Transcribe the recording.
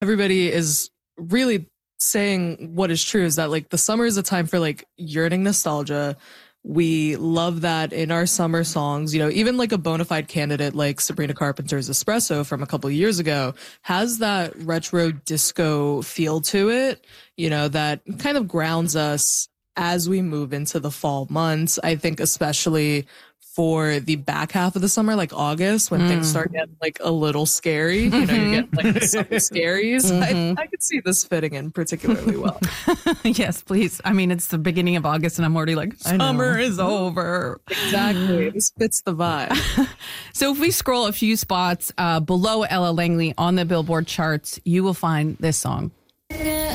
everybody is really saying what is true is that like the summer is a time for like yearning nostalgia. We love that in our summer songs. Even like a bona fide candidate like Sabrina Carpenter's Espresso from a couple of years ago has that retro disco feel to it, that kind of grounds us as we move into the fall months. I think especially for the back half of the summer, like August, when things start getting like a little scary, you get like the summer scaries. I could see this fitting in particularly well. Yes, please. I mean, it's the beginning of August and I'm already like, summer is over. Exactly. This fits the vibe. So if we scroll a few spots below Ella Langley on the Billboard charts, you will find this song.